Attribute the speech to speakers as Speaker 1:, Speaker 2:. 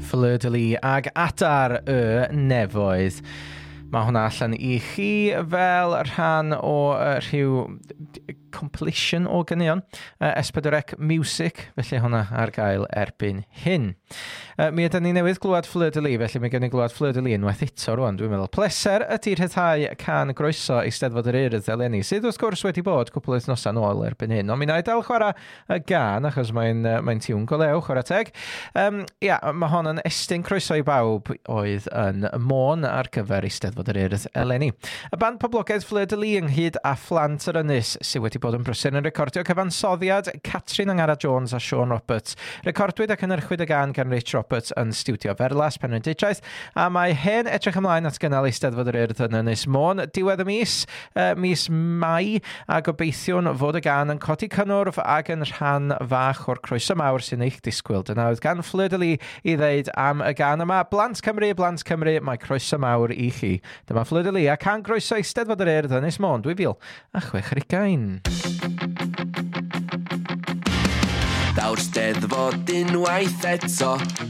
Speaker 1: Fleur de Lis ag Adar y Nefoedd. Mae hwnna allan I chi fel rhan o rhyw compilation o ganeuon S4C Music, felly hwnna ar gael erbyn hyn. Mi ydyn ni newydd glwad Fleur de Lis, felly mi gen I glwad Fleur de Lis unwaith eto rwan, dwi'n meddwl. Pleser ydy rhyddhau can groeso I Steddfod yr Urdd eleni, sydd wrth gwrs wedi bod cwpl wythnosau nôl erbyn hyn, ond mi na I dal chwarae y gan, achos mae'n tiwn go lew, chwarae teg. Mae hon yn estyn croeso I bawb oedd yn Môn ar gyfer I Steddfod yr Urdd eleni. Y band poblogaidd Fleur de Lis ynghyd a Phlant yr Ynys, sydd wedi bod yn brysur yn recordio cyfansoddiad Catrin Angara Jones a Sean Roberts. Recordwyd ac yn yrchwyd y gan Rich Roberts yn Studio Ferlas, Penrhyndeudraeth, a mae hen edrych ymlaen at gynnal I Steddfod yr Urdd yn Ynys Môn. Diwedd y mis Mai, a gobeithiwn fod y gan yn codi cynnwrf ac yn rhan fach o'r croeso mawr sy'n eich disgwyl. Dyna oedd gan Fleur de Lis I ddeud am y gan yma. Blant Cymru, mae croeso mawr I chi. Dyma Fleur de Lis a can groeso I Steddfod yr Urdd yn Ynys Môn 2026.
Speaker 2: Daw'r Steddfod unwaith eto